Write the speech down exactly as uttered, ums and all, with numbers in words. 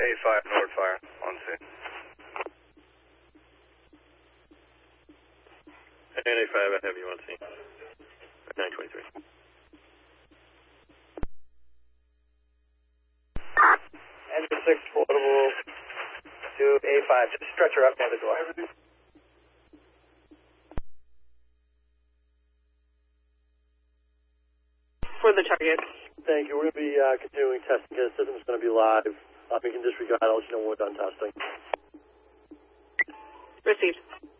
A five, Nord Fire, on scene. And A five, I have you on scene. nine twenty-three. Engine six portable to A five. Just stretch her up near the door. For the target. Thank you. We're going to be uh, continuing testing. The system's going to be live. Uh, we can disregard. I'll let you know when we're done testing. Received.